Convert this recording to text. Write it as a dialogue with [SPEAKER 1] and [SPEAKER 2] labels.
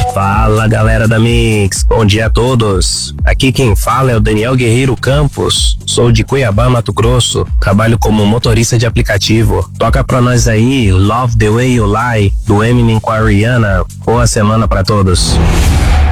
[SPEAKER 1] Fala galera da Mix, bom dia a todos. Aqui quem fala é o Daniel Guerreiro Campos, sou de Cuiabá, Mato Grosso, trabalho como motorista de aplicativo. Toca pra nós aí Love the Way You Lie, do Eminem com a Rihanna. Boa semana pra todos.